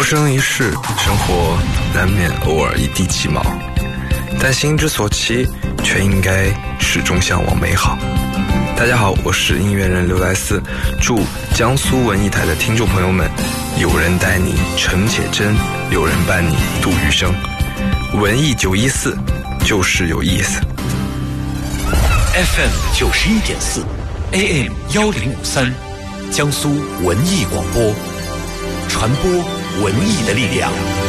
活生一世，生活难免偶尔一地鸡毛，但心之所期，却应该始终向往美好。大家好，我是音乐人刘莱斯，祝江苏文艺台的听众朋友们，有人带你诚且真，有人伴你度余生。文艺914就是有意思。 FM 91.4 AM 1053，江苏文艺广播，传播文艺的力量。